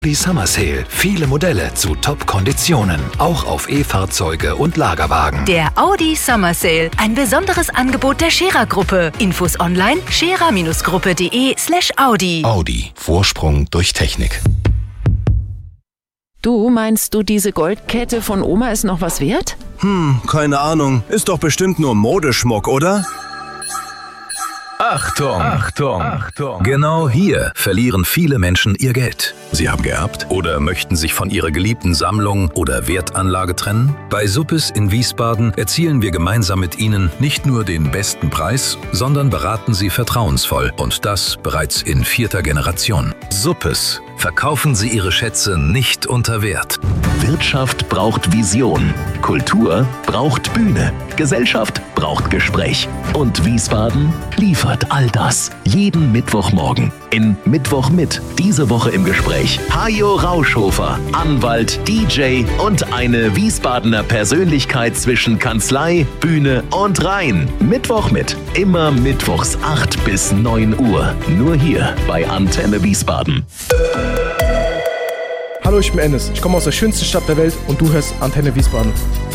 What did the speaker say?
Die Summer Sale. Viele Modelle zu Top-Konditionen. Auch auf E-Fahrzeuge und Lagerwagen. Der Audi Summer Sale. Ein besonderes Angebot der Scherer-Gruppe. Infos online scherer-gruppe.de/Audi. Audi. Vorsprung durch Technik. Du, meinst du, diese Goldkette von Oma ist noch was wert? Keine Ahnung. Ist doch bestimmt nur Modeschmuck, oder? Achtung, Achtung, Achtung. Genau hier verlieren viele Menschen ihr Geld. Sie haben geerbt oder möchten sich von ihrer geliebten Sammlung oder Wertanlage trennen? Bei Suppes in Wiesbaden erzielen wir gemeinsam mit Ihnen nicht nur den besten Preis, sondern beraten Sie vertrauensvoll und das bereits in 4. Generation. Suppes. Verkaufen Sie Ihre Schätze nicht unter Wert. Wirtschaft braucht Vision. Kultur braucht Bühne. Gesellschaft braucht Gespräch. Und Wiesbaden liefert all das. Jeden Mittwochmorgen. In Mittwoch mit. Diese Woche im Gespräch Hajo Rauschhofer, Anwalt, DJ und eine Wiesbadener Persönlichkeit zwischen Kanzlei, Bühne und Rhein. Mittwoch mit. Immer mittwochs 8 bis 9 Uhr. Nur hier bei Antenne Wiesbaden. Hallo, ich bin Enes. Ich komme aus der schönsten Stadt der Welt und du hörst Antenne Wiesbaden.